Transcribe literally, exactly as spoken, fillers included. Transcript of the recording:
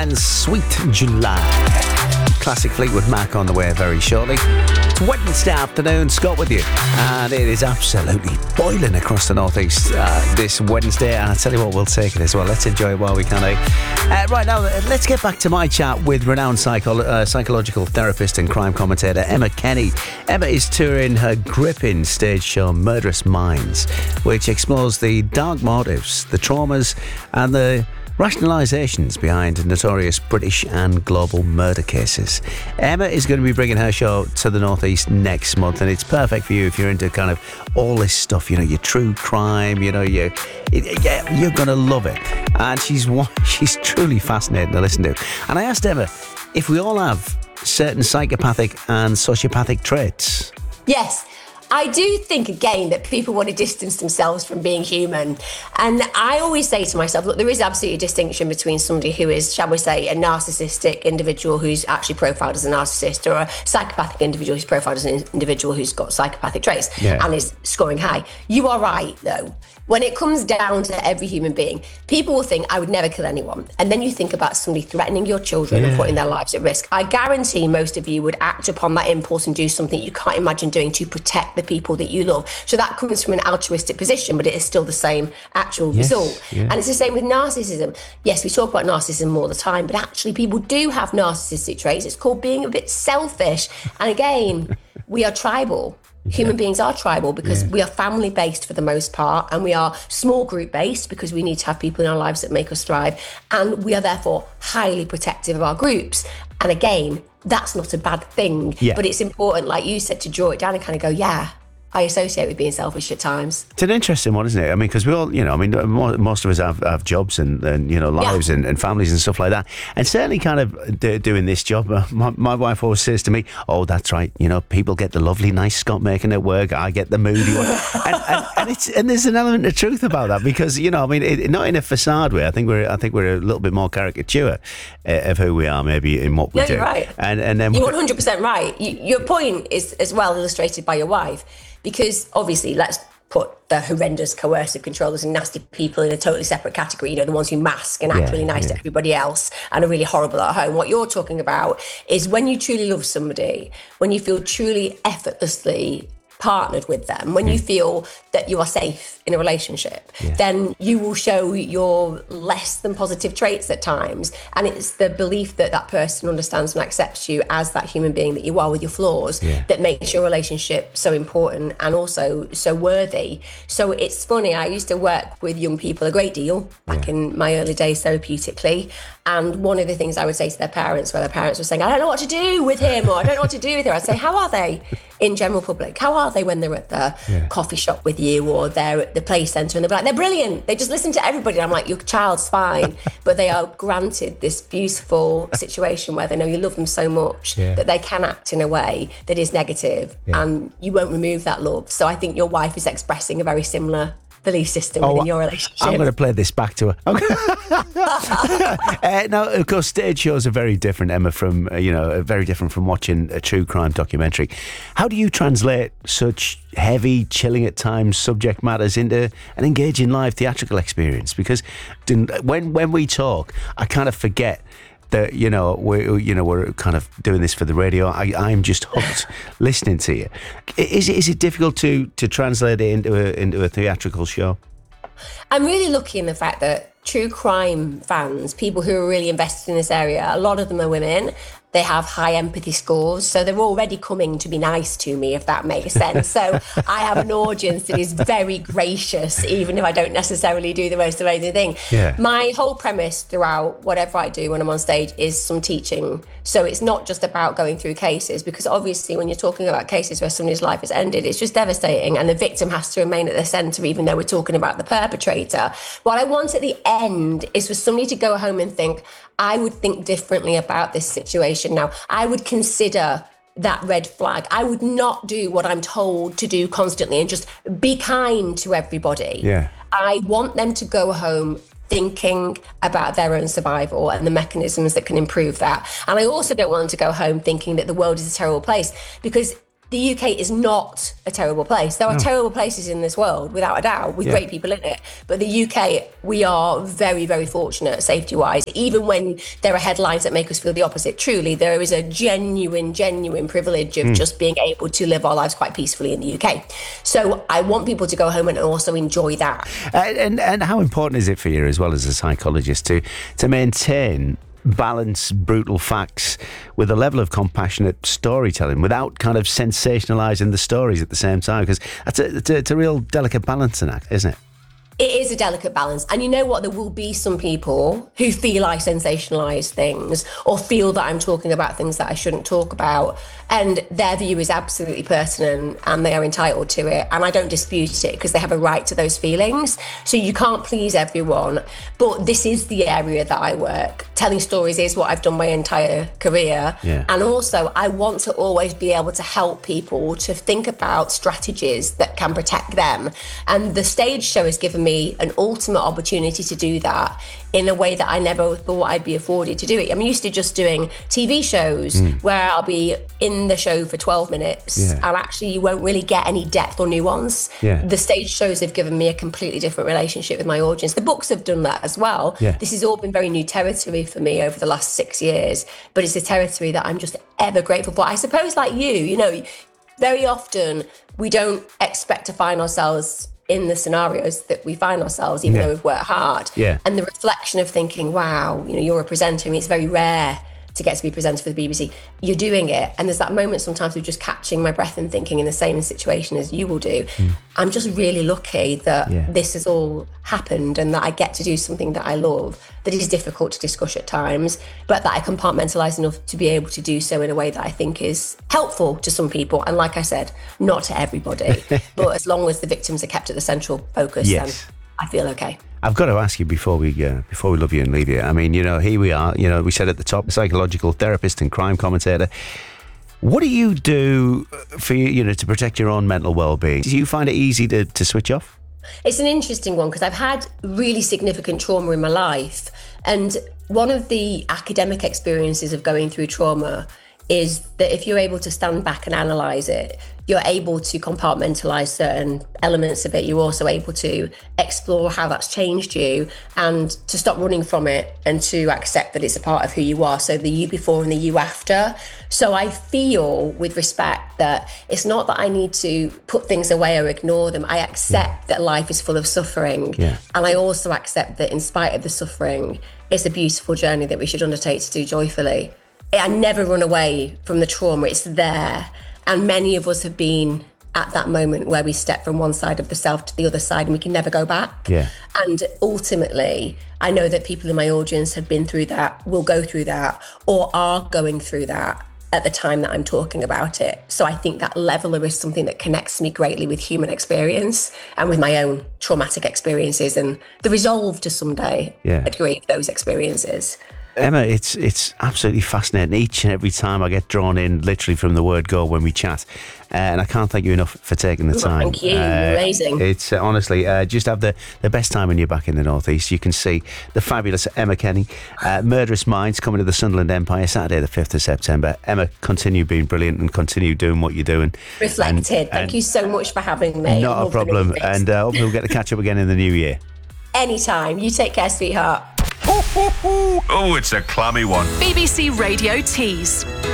and Sweet July. Classic Fleetwood Mac on the way very shortly. It's Wednesday afternoon, Scott with you, and it is absolutely boiling across the northeast uh, this Wednesday, and I tell you what, we'll take it as well. Let's enjoy it while we can. Eh? Uh, right now, let's get back to my chat with renowned psycho- uh, psychological therapist and crime commentator Emma Kenny. Emma is touring her gripping stage show Murderous Minds, which explores the dark motives, the traumas, and the rationalisations behind notorious British and global murder cases. Emma is going to be bringing her show to the Northeast next month, and it's perfect for you if you're into kind of all this stuff, you know, your true crime, you know, you, it, you're going to love it. And she's she's truly fascinating to listen to. And I asked Emma if we all have certain psychopathic and sociopathic traits. Yes. I do think, again, that people want to distance themselves from being human. And I always say to myself, look, there is absolutely a distinction between somebody who is, shall we say, a narcissistic individual who's actually profiled as a narcissist, or a psychopathic individual who's profiled as an individual who's got psychopathic traits yeah. and is scoring high. You are right, though. When it comes down to every human being, people will think, I would never kill anyone. And then you think about somebody threatening your children yeah. and putting their lives at risk. I guarantee most of you would act upon that impulse and do something you can't imagine doing to protect the people that you love. So that comes from an altruistic position, but it is still the same actual yes. result. Yeah. And it's the same with narcissism. Yes, we talk about narcissism all the time, but actually people do have narcissistic traits. It's called being a bit selfish. And again, we are tribal. Human yeah. beings are tribal because yeah. we are family-based for the most part, and we are small group-based because we need to have people in our lives that make us thrive, and we are therefore highly protective of our groups. And again, that's not a bad thing, yeah. but it's important, like you said, to draw it down and kind of go, yeah, I associate with being selfish at times. It's an interesting one, isn't it? I mean, because we all, you know, I mean, most of us have, have jobs and, and, you know, lives yeah. and, and families and stuff like that. And certainly kind of do, doing this job, my, my wife always says to me, oh, that's right, you know, people get the lovely, nice Scott making it work. I get the moody one. and, and, and, it's, and there's an element of truth about that because, you know, I mean, it, not in a facade way. I think we're I think we're a little bit more caricature uh, of who we are, maybe, in what we no, do. You're right. And, and then you're one hundred percent right. You, your point is as well illustrated by your wife. Because obviously, let's put the horrendous coercive controllers and nasty people in a totally separate category, you know, the ones who mask and act yeah, really nice yeah. to everybody else and are really horrible at home. What you're talking about is when you truly love somebody, when you feel truly effortlessly partnered with them, when mm. you feel that you are safe in a relationship, yeah. then you will show your less than positive traits at times. And it's the belief that that person understands and accepts you as that human being that you are with your flaws yeah. that makes your relationship so important and also so worthy. So it's funny, I used to work with young people a great deal back yeah. in my early days therapeutically. And one of the things I would say to their parents, where their parents were saying, I don't know what to do with him, or I don't know what to do with her, I'd say, how are they in general public? How are they when they're at the yeah. coffee shop with you, or they're at the play centre, and they're like, they're brilliant. They just listen to everybody. And I'm like, your child's fine. But they are granted this beautiful situation where they know you love them so much yeah. that they can act in a way that is negative yeah. and you won't remove that love. So I think your wife is expressing a very similar belief system oh, within your relationship. I'm going to play this back to her. uh, now, of course, stage shows are very different, Emma, from, uh, you know, very different from watching a true crime documentary. How do you translate such heavy, chilling at times subject matters into an engaging live theatrical experience? Because when when we talk, I kind of forget that, you know, we're, you know, we're kind of doing this for the radio. I, I'm just hooked listening to you. Is, is it difficult to, to translate it into a, into a theatrical show? I'm really lucky in the fact that true crime fans, people who are really invested in this area, a lot of them are women. They have high empathy scores, so they're already coming to be nice to me, if that makes sense. So I have an audience that is very gracious, even if I don't necessarily do the most amazing thing. Yeah. My whole premise throughout whatever I do when I'm on stage is some teaching. So it's not just about going through cases, because obviously when you're talking about cases where somebody's life has ended, it's just devastating, and the victim has to remain at the centre, even though we're talking about the perpetrator. What I want at the end is for somebody to go home and think, I would think differently about this situation now. I would consider that red flag. I would not do what I'm told to do constantly and just be kind to everybody. Yeah. I want them to go home thinking about their own survival and the mechanisms that can improve that. And I also don't want them to go home thinking that the world is a terrible place, because the U K is not a terrible place. There are no. terrible places in this world, without a doubt, with yeah. great people in it. But the U K, we are very, very fortunate safety-wise. Even when there are headlines that make us feel the opposite, truly, there is a genuine, genuine privilege of mm. just being able to live our lives quite peacefully in the U K. So I want people to go home and also enjoy that. Uh, and and how important is it for you, as well as a psychologist, to to maintain balance brutal facts with a level of compassionate storytelling without kind of sensationalising the stories at the same time? Because that's a, it's a, it's a real delicate balancing act, isn't it? It is a delicate balance. And you know what? There will be some people who feel I sensationalise things or feel that I'm talking about things that I shouldn't talk about. And their view is absolutely pertinent and they are entitled to it. And I don't dispute it because they have a right to those feelings. So you can't please everyone. But this is the area that I work. Telling stories is what I've done my entire career. Yeah. And also, I want to always be able to help people to think about strategies that can protect them. And the stage show has given me an ultimate opportunity to do that in a way that I never thought I'd be afforded to do it. I'm used to just doing T V shows mm. where I'll be in the show for twelve minutes yeah. and actually you won't really get any depth or nuance. Yeah. The stage shows have given me a completely different relationship with my audience. The books have done that as well. Yeah. This has all been very new territory for me over the last six years, but it's a territory that I'm just ever grateful for. I suppose like you, you know, very often we don't expect to find ourselves in the scenarios that we find ourselves, even yeah. though we've worked hard. Yeah. And the reflection of thinking, wow, you know, you're a presenter. I mean, it's very rare to get to be a presenter for the B B C. You're doing it. And there's that moment sometimes of just catching my breath and thinking in the same situation as you will do. Mm. I'm just really lucky that yeah. this has all happened and that I get to do something that I love, that is difficult to discuss at times, but that I compartmentalise enough to be able to do so in a way that I think is helpful to some people. And like I said, not to everybody, but as long as the victims are kept at the central focus, yes. then I feel okay. I've got to ask you before we uh, before we love you and leave you. I mean, you know, here we are. You know, we said at the top, psychological therapist and crime commentator. What do you do for you, you know, to protect your own mental well-being? Do you find it easy to, to switch off? It's an interesting one because I've had really significant trauma in my life, and one of the academic experiences of going through trauma is that if you're able to stand back and analyse it, you're able to compartmentalise certain elements of it. You're also able to explore how that's changed you and to stop running from it and to accept that it's a part of who you are. So the you before and the you after. So I feel with respect that it's not that I need to put things away or ignore them. I accept yeah. that life is full of suffering. Yeah. And I also accept that in spite of the suffering, it's a beautiful journey that we should undertake to do joyfully. I never run away from the trauma. It's there. And many of us have been at that moment where we step from one side of the self to the other side and we can never go back. Yeah. And ultimately, I know that people in my audience have been through that, will go through that, or are going through that at the time that I'm talking about it. So I think that leveler is something that connects me greatly with human experience and with my own traumatic experiences and the resolve to someday yeah. agree with those experiences. Emma, it's it's absolutely fascinating each and every time I get drawn in, literally from the word go when we chat. Uh, and I can't thank you enough for taking the time. Thank you, uh, amazing. It's uh, honestly, uh, just have the, the best time when you're back in the Northeast. You can see the fabulous Emma Kenny, uh, Murderous Minds coming to the Sunderland Empire, Saturday the fifth of September. Emma, continue being brilliant and continue doing what you're doing. Reflected. And, thank and you so much for having me. Not a problem. And uh, hopefully we'll get to catch up again in the new year. Anytime. You take care, sweetheart. Oh, it's a clammy one. B B C Radio Tees.